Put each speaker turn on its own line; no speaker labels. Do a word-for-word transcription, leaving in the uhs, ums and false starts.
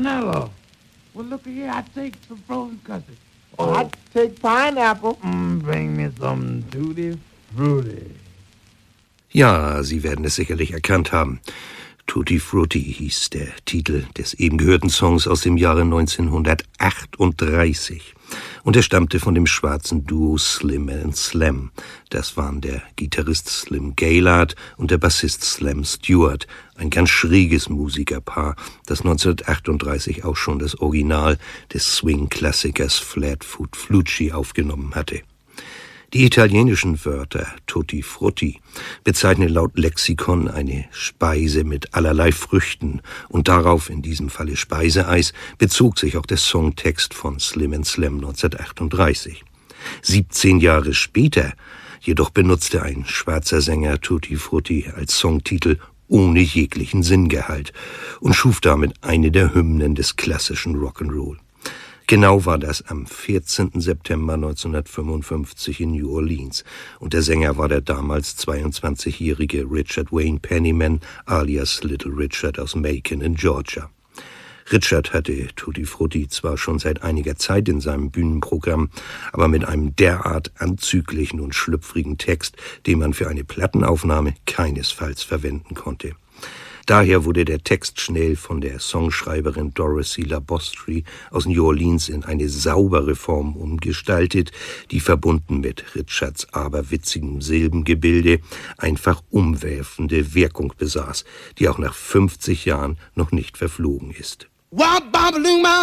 vanilla. Well, look here, I take some frozen custard.
Oh, I take pineapple.
Mm, bring me some Tutti Frutti.
Ja, Sie werden es sicherlich erkannt haben. Tutti Frutti hieß der Titel des eben gehörten Songs aus dem Jahre neunzehnhundertachtunddreißig. Und er stammte von dem schwarzen Duo Slim and Slam. Das waren der Gitarrist Slim Gaillard und der Bassist Slam Stewart. Ein ganz schräges Musikerpaar, das neunzehnhundertachtunddreißig auch schon das Original des Swing-Klassikers Flatfoot Flucci aufgenommen hatte. Die italienischen Wörter Tutti Frutti bezeichnen laut Lexikon eine Speise mit allerlei Früchten und darauf, in diesem Falle Speiseeis, bezog sich auch der Songtext von Slim and Slam neunzehnhundertachtunddreißig. siebzehn Jahre später jedoch benutzte ein schwarzer Sänger Tutti Frutti als Songtitel ohne jeglichen Sinngehalt und schuf damit eine der Hymnen des klassischen Rock'n'Roll. Genau war das am vierzehnten September neunzehnhundertfünfundfünfzig in New Orleans. Und der Sänger war der damals zweiundzwanzigjährige Richard Wayne Penniman alias Little Richard aus Macon in Georgia. Richard hatte Tutti Frutti zwar schon seit einiger Zeit in seinem Bühnenprogramm, aber mit einem derart anzüglichen und schlüpfrigen Text, den man für eine Plattenaufnahme keinesfalls verwenden konnte. Daher wurde der Text schnell von der Songschreiberin Dorothy Labostrie aus New Orleans in eine saubere Form umgestaltet, die verbunden mit Richards aberwitzigem Silbengebilde einfach umwerfende Wirkung besaß, die auch nach fünfzig Jahren noch nicht verflogen ist.